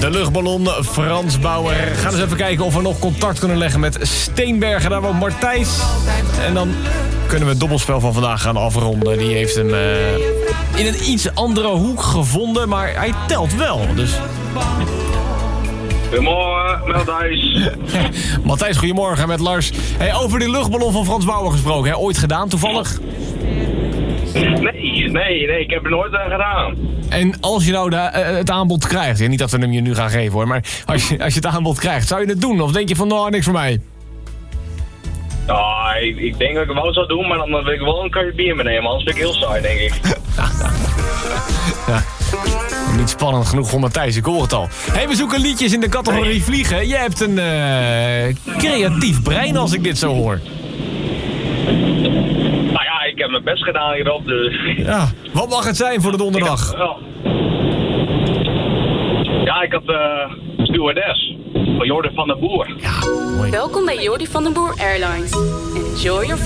De luchtballon Frans Bauer. Gaan eens even kijken of we nog contact kunnen leggen met Steenbergen. Daar woont Martijs. En dan kunnen we het dobbelspel van vandaag gaan afronden. Die heeft hem in een iets andere hoek gevonden, maar hij telt wel. Dus... Goedemorgen, Matthijs. Matthijs, goedemorgen met Lars. Hey, over die luchtballon van Frans Bauer gesproken. Hè? Ooit gedaan, toevallig? Nee, ik heb er nooit aan gedaan. En als je nou het aanbod krijgt... Ja, niet dat we hem je nu gaan geven hoor... maar als je het aanbod krijgt, zou je het doen? Of denk je van, nou, niks voor mij? Ja, ik denk dat ik het wel zou doen, maar dan wil ik wel een karretje bier meenemen. Anders vind ik heel saai, denk ik. Ja. Niet spannend genoeg voor Matthijs, ik hoor het al. Hey, we zoeken liedjes in de categorie vliegen. Je hebt een creatief brein als ik dit zo hoor. Nou ja, ik heb mijn best gedaan hierop, dus... Ja, wat mag het zijn voor de donderdag? Ja, ik had stewardess van Jordi van der Boer. Ja, mooi. Welkom bij Jordi van den Boer Airlines. Enjoy your